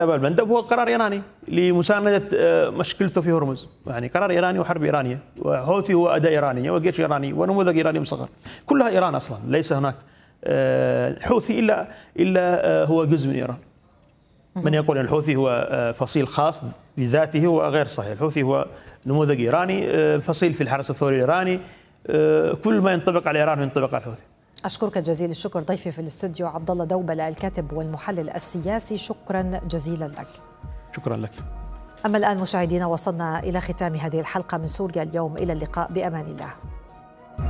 المندب هو قرار إيراني لمساندة مشكلته في هرمز، يعني قرار إيراني وحرب إيرانية، وحوثي هو أداة إيرانية وجيش إيراني ونموذج إيراني مصغر، كلها إيران أصلا، ليس هناك حوثي إلا هو جزء من إيران. من يقول أن الحوثي هو فصيل خاص بذاته هو غير صحيح. الحوثي هو نموذج إيراني، فصيل في الحرس الثوري الإيراني، كل ما ينطبق على إيران ينطبق على الحوثي. أشكرك جزيل الشكر ضيفي في الاستوديو عبد الله دوبلة الكاتب والمحلل السياسي، شكرا جزيلا لك. شكرا لك. أما الآن مشاهدينا وصلنا إلى ختام هذه الحلقة من سوريا اليوم، إلى اللقاء بأمان الله.